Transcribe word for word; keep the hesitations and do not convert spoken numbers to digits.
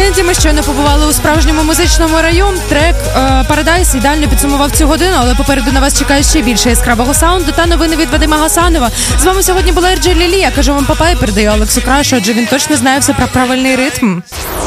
вікенді ми щойно побували у справжньому музичному раю. Трек «Paradise» ідеально підсумував цю годину, але попереду на вас чекає ще більше яскравого саунду та новини від Вадима Гасанова. З вами сьогодні була Ерджі Лілі. Я кажу вам папа і передаю Олексу Крашу, адже він точно знає все про правильний ритм.